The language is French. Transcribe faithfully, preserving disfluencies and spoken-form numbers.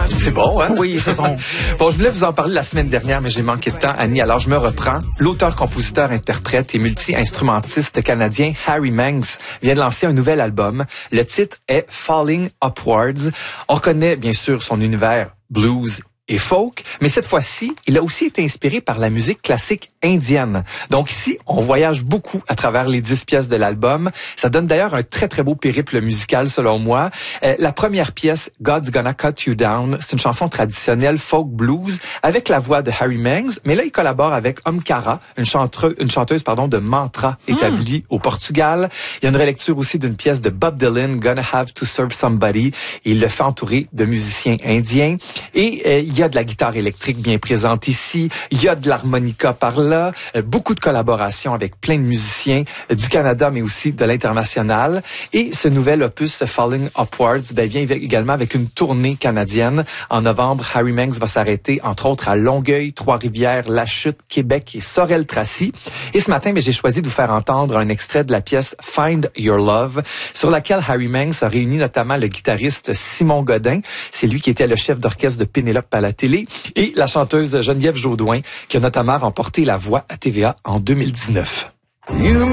C'est bon, hein? Oui, c'est bon. Bon, je voulais vous en parler la semaine dernière, mais j'ai manqué de temps, Annie. Alors, je me reprends. L'auteur, compositeur, interprète et multi-instrumentiste canadien Harry Manx vient de lancer un nouvel album. Le titre est Falling Upwards. On reconnaît, bien sûr, son univers blues et folk, mais cette fois-ci, il a aussi été inspiré par la musique classique indienne. Donc ici, on voyage beaucoup à travers les dix pièces de l'album. Ça donne d'ailleurs un très, très beau périple musical, selon moi. Euh, la première pièce, God's Gonna Cut You Down, c'est une chanson traditionnelle folk blues avec la voix de Harry Manx, mais là, il collabore avec Omkara, une, chanteuse, une chanteuse pardon, de mantra établie mm. au Portugal. Il y a une relecture aussi d'une pièce de Bob Dylan, Gonna Have to Serve Somebody, et il le fait entourer de musiciens indiens. Et euh, il y a de la guitare électrique bien présente ici, il y a de l'harmonica par là, euh, beaucoup de collaborations avec plein de musiciens euh, du Canada, mais aussi de l'international. Et ce nouvel opus, Falling Upwards, ben, vient également avec une tournée canadienne. En novembre, Harry Manx va s'arrêter, entre autres, à Longueuil, Trois-Rivières, La Chute, Québec et Sorel-Tracy. Et ce matin, ben, j'ai choisi de vous faire entendre un extrait de la pièce Find Your Love, sur laquelle Harry Manx a réuni notamment le guitariste Simon Godin. C'est lui qui était le chef d'orchestre de Pénélope à la télé, et la chanteuse Geneviève Jaudoin, qui a notamment remporté la voix à T V A en deux mille dix-neuf.